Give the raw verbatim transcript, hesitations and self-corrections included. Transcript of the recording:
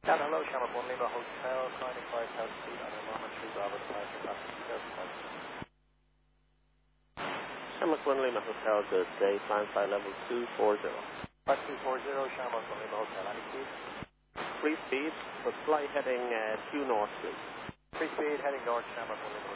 Yeah, hello, Shamrock One Lima Hotel, climbing five thousand feet on Norman Street, Bravo, departure, traffic two thousand five. Shamrock One Lima Hotel, good day, climb flight level two four zero. Flight two four zero, Shamrock One Lima Hotel, any speed? Free speed, but flight heading uh, due north, please. Free speed, heading north, Shamrock One Lima